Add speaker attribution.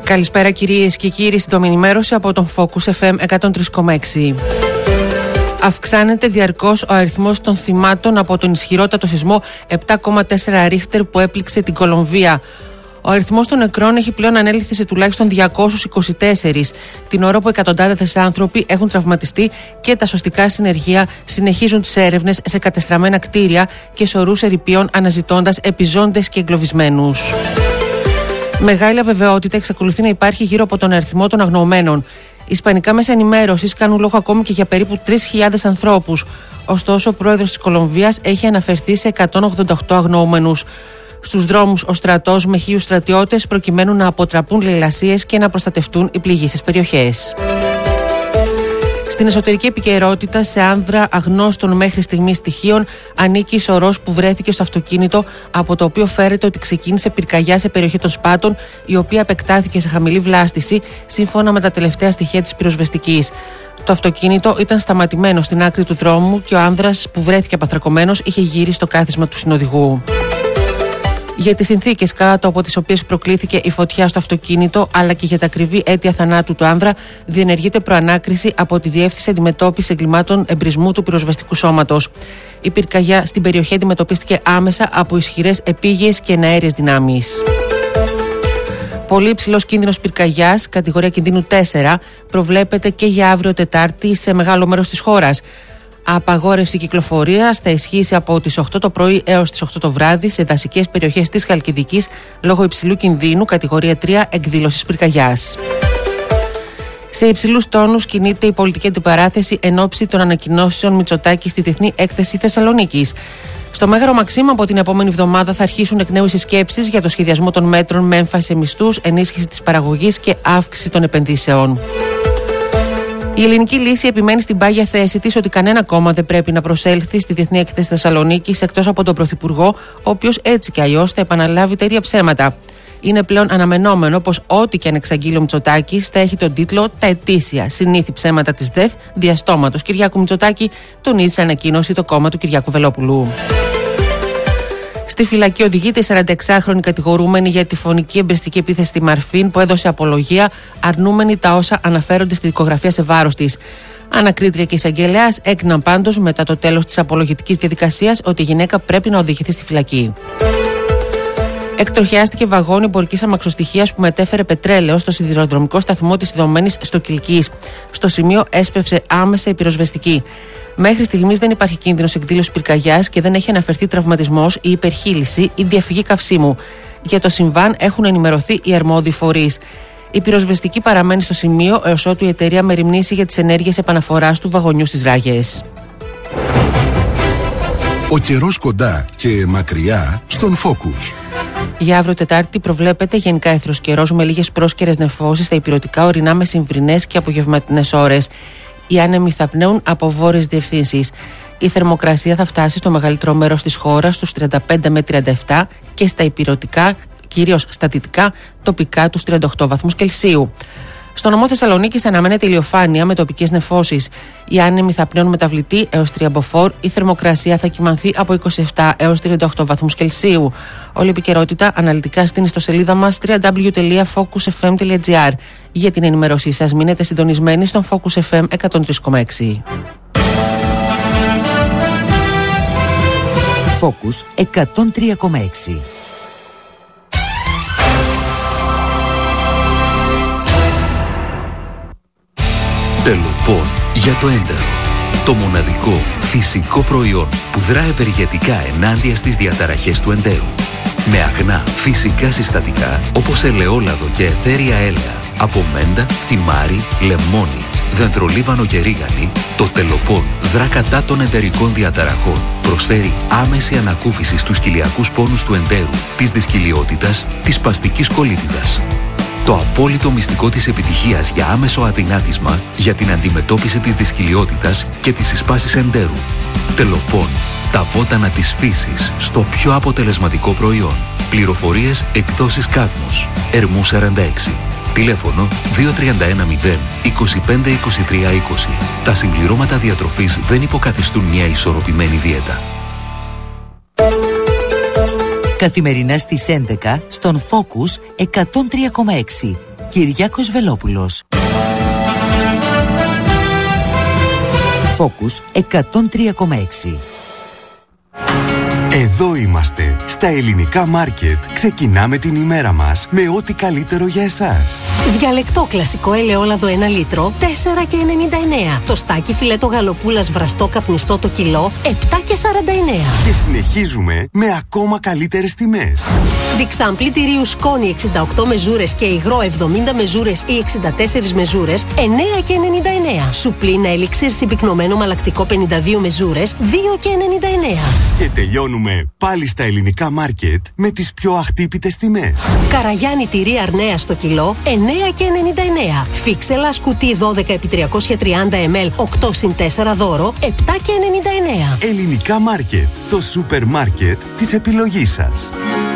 Speaker 1: Καλησπέρα κυρίες και κύριοι, σύντομη ενημέρωση από τον Focus FM 103,6. Αυξάνεται διαρκώς ο αριθμός των θυμάτων από τον ισχυρότατο σεισμό 7,4 ρίχτερ που έπληξε την Κολομβία. Ο αριθμός των νεκρών έχει πλέον ανέλθει σε τουλάχιστον 224, την ώρα που εκατοντάδες άνθρωποι έχουν τραυματιστεί και τα σωστικά συνεργεία συνεχίζουν τις έρευνες σε κατεστραμμένα κτίρια και σωρούς ερειπίων αναζητώντας επιζώντες και εγκλωβισμένους. Μεγάλη αβεβαιότητα εξακολουθεί να υπάρχει γύρω από τον αριθμό των αγνοωμένων. Ισπανικά μέσα ενημέρωσης κάνουν λόγο ακόμη και για περίπου 3.000 ανθρώπους. Ωστόσο, ο πρόεδρος της Κολομβίας έχει αναφερθεί σε 188 αγνοούμενους. Στους δρόμους ο στρατός με 1.000 στρατιώτες προκειμένου να αποτραπούν λαιλασίες και να προστατευτούν οι πληγήσεις περιοχές. Στην εσωτερική επικαιρότητα, σε άνδρα αγνώστων μέχρι στιγμής στοιχείων, ανήκει η σωρός που βρέθηκε στο αυτοκίνητο, από το οποίο φέρεται ότι ξεκίνησε πυρκαγιά σε περιοχή των Σπάτων, η οποία επεκτάθηκε σε χαμηλή βλάστηση, σύμφωνα με τα τελευταία στοιχεία της πυροσβεστικής. Το αυτοκίνητο ήταν σταματημένο στην άκρη του δρόμου και ο άνδρας που βρέθηκε απαθρακωμένος είχε γύρει στο κάθισμα του συνοδηγού. Για τις συνθήκες κάτω από τις οποίες προκλήθηκε η φωτιά στο αυτοκίνητο, αλλά και για τα ακριβή αίτια θανάτου του άνδρα, διενεργείται προανάκριση από τη Διεύθυνση Αντιμετώπισης Εγκλημάτων Εμπρισμού του Πυροσβεστικού Σώματος. Η πυρκαγιά στην περιοχή αντιμετωπίστηκε άμεσα από ισχυρές επίγειες και εναέριες δυνάμεις. Πολύ υψηλός κίνδυνος πυρκαγιάς, κατηγορία κινδύνου 4, προβλέπεται και για αύριο Τετάρτη σε μεγάλο μέρος της χώρας. Απαγόρευση κυκλοφορίας θα ισχύσει από τις 8 το πρωί έως τις 8 το βράδυ σε δασικές περιοχές της Χαλκιδικής λόγω υψηλού κινδύνου, κατηγορία 3, εκδήλωσης πυρκαγιάς. Σε υψηλούς τόνους κινείται η πολιτική αντιπαράθεση εν ώψη των ανακοινώσεων Μητσοτάκη στη Διεθνή Έκθεση Θεσσαλονίκης. Στο Μέγαρο Μαξίμου από την επόμενη εβδομάδα θα αρχίσουν εκ νέου οι συσκέψεις για το σχεδιασμό των μέτρων με έμφαση σε μισθούς, ενίσχυση της παραγωγής και αύξηση των επενδύσεων. Η Ελληνική Λύση επιμένει στην πάγια θέση της ότι κανένα κόμμα δεν πρέπει να προσέλθει στη Διεθνή Έκθεση Θεσσαλονίκης εκτός από τον Πρωθυπουργό, ο οποίος έτσι κι αλλιώς θα επαναλάβει τα ίδια ψέματα. Είναι πλέον αναμενόμενο πως ό,τι και αν εξαγγείλει ο Μητσοτάκης θα έχει τον τίτλο «Τα ετήσια συνήθη ψέματα της ΔΕΘ διαστόματος Κυριάκου Μητσοτάκη», τονίζει σε ανακοίνωση το κόμμα του Κυριάκου Βελόπουλου. Στη φυλακή οδηγείται η 46χρονη κατηγορούμενη για τη φωνική εμπριστική επίθεση στη Μαρφίν που έδωσε απολογία, αρνούμενη τα όσα αναφέρονται στη δικογραφία σε βάρος της. Ανακρίτρια και εισαγγελέας έκριναν πάντως μετά το τέλος της απολογητικής διαδικασίας ότι η γυναίκα πρέπει να οδηγηθεί στη φυλακή. Εκτροχιάστηκε βαγόνι εμπορικής αμαξοστοιχείας που μετέφερε πετρέλαιο στο σιδηροδρομικό σταθμό της Ιδωμένης στο Κιλκής. Στο σημείο έσπευσε άμεσα η πυροσβεστική. Μέχρι στιγμής δεν υπάρχει κίνδυνος εκδήλωσης πυρκαγιάς και δεν έχει αναφερθεί τραυματισμός ή υπερχείληση ή διαφυγή καυσίμου. Για το συμβάν έχουν ενημερωθεί οι αρμόδιοι φορείς. Η πυροσβεστική παραμένει στο σημείο έως ότου η εταιρεία μεριμνήσει για τις ενέργειες επαναφοράς του βαγονιού στις ράγες.
Speaker 2: Ο καιρός κοντά και μακριά στον Focus.
Speaker 1: Για αύριο Τετάρτη προβλέπεται γενικά αίθρος καιρός με λίγες πρόσκαιρες νεφώσεις στα ηπειρωτικά ορεινά μεσημβρινές και απογευματινές ώρες. Οι άνεμοι θα πνέουν από βόρειες διευθύνσεις. Η θερμοκρασία θα φτάσει στο μεγαλύτερο μέρος της χώρας στους 35 με 37 και στα ηπειρωτικά, κυρίως στα δυτικά, τοπικά τους 38 βαθμούς Κελσίου. Στο νομό Θεσσαλονίκης αναμένεται ηλιοφάνεια με τοπικές νεφώσεις. Οι άνεμοι θα πνέουν μεταβλητή έως 3 μποφόρ. Η θερμοκρασία θα κυμανθεί από 27 έως 38 βαθμούς Κελσίου. Όλη η επικαιρότητα αναλυτικά στην ιστοσελίδα μας www.focusfm.gr. Για την ενημέρωσή σας μείνετε συντονισμένοι στον Focus FM 103,6.
Speaker 3: Focus 103,6.
Speaker 4: Τελοπών για το έντερο. Το μοναδικό φυσικό προϊόν που δρά ευεργετικά ενάντια στις διαταραχές του εντέρου. Με αγνά φυσικά συστατικά όπως ελαιόλαδο και αιθέρια έλαια από μέντα, θυμάρι, λεμόνι, δεντρολίβανο και ρίγανη, το Τελοπών δρά κατά των εντερικών διαταραχών. Προσφέρει άμεση ανακούφιση στους κοιλιακούς πόνους του εντέρου, της δυσκυλιότητας, της σπαστικής κολίτιδας. Το απόλυτο μυστικό της επιτυχίας για άμεσο αδυνάτισμα για την αντιμετώπιση της δυσκυλιότητας και της συσπάσης εντέρου. Τελοπών. Τα βότανα της φύσης στο πιο αποτελεσματικό προϊόν. Πληροφορίες εκδόσεις Κάδμος. Ερμού 46. Τηλέφωνο 2310 25 23 20. Τα συμπληρώματα διατροφής δεν υποκαθιστούν μια ισορροπημένη δίαιτα.
Speaker 3: Καθημερινά στις 11 στον Focus 103,6. Κυριάκος Βελόπουλος. Focus 103,6.
Speaker 5: Εδώ είμαστε, στα ελληνικά μάρκετ. Ξεκινάμε την ημέρα μας με ό,τι καλύτερο για εσάς.
Speaker 6: Διαλεκτό κλασικό ελαιόλαδο 1 λίτρο, 4,99. Το στάκι φιλέτο γαλοπούλας βραστό καπνιστό το κιλό, 7,49.
Speaker 5: Και συνεχίζουμε με ακόμα καλύτερες τιμές.
Speaker 6: Διξάμπλι τυρίου σκόνη 68 μεζούρες και υγρό 70 μεζούρες ή 64 μεζούρες, 9,99. Σουπλίνα ελιξίρ συμπυκνωμένο μαλακτικό 52 μεζούρες, 2,99.
Speaker 5: Και τελειώνουμε πάλι στα ελληνικά μάρκετ με τις πιο αχτύπητες τιμές.
Speaker 6: Καραγιάννη τυρί αρνέα στο κιλό, 9,99. Φίξελα σκουτί 12x330 ml, 8+4 δώρο, 7,99.
Speaker 5: Ελληνικά μάρκετ, το σούπερ μάρκετ της επιλογής σας.